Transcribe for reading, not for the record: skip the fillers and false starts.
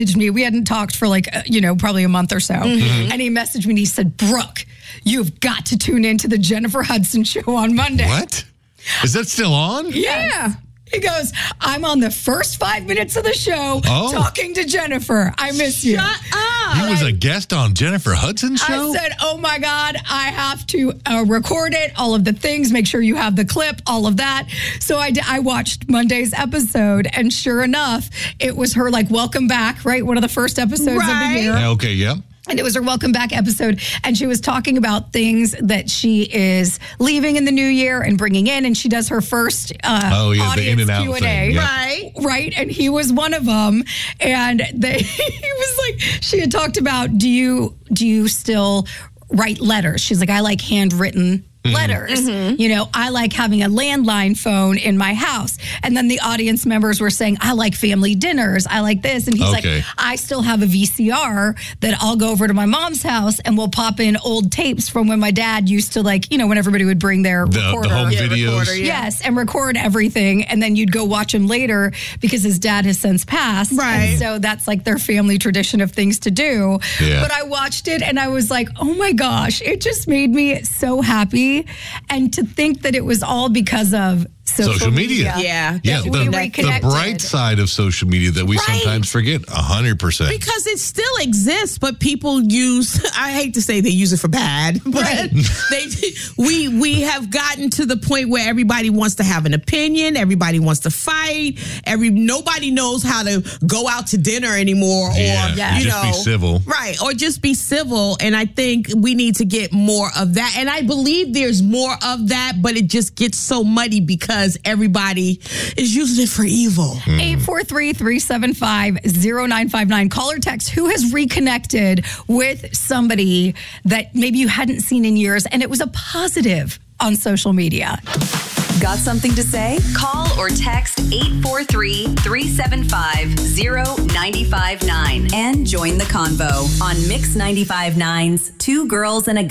messaged me. We hadn't talked for probably a month or so. Mm-hmm. And he messaged me and he said, Brooke, you've got to tune into the Jennifer Hudson show on Monday. What? Is that still on? Yeah. He goes, I'm on the first 5 minutes of the show talking to Jennifer. I miss you. Shut up. He was a guest on Jennifer Hudson's show? I said, oh my God, I have to record it, all of the things, make sure you have the clip, all of that. So I watched Monday's episode, and sure enough, it was her welcome back, right? One of the first episodes of the year. Okay, yeah. And it was her welcome back episode. And she was talking about things that she is leaving in the new year and bringing in. And she does her first audience the in and out Q&A. thing. Yeah. Right. And he was one of them. And he was she had talked about, do you still write letters? She's like, I like handwritten letters. Mm-hmm. I like having a landline phone in my house. And then the audience members were saying, I like family dinners. I like this. And he's like, I still have a VCR that I'll go over to my mom's house and we'll pop in old tapes from when my dad used to when everybody would bring their recorder. The home videos. Recorder, Yes, and record everything. And then you'd go watch him later because his dad has since passed. Right. And so that's their family tradition of things to do. Yeah. But I watched it and I was like, oh my gosh, it just made me so happy. And to think that it was all because of social media. Yeah. The bright side of social media that we sometimes forget, 100%. Because it still exists, but people I hate to say they use it for bad, but we have gotten to the point where everybody wants to have an opinion, everybody wants to fight, nobody knows how to go out to dinner anymore or just be civil. Right, or just be civil. And I think we need to get more of that. And I believe there's more of that, but it just gets so muddy because everybody is using it for evil. 843-375-0959. Call or text who has reconnected with somebody that maybe you hadn't seen in years and it was a positive on social media. Got something to say? Call or text 843-375-0959 and join the convo on Mix 95.9's Two Girls and a Guy.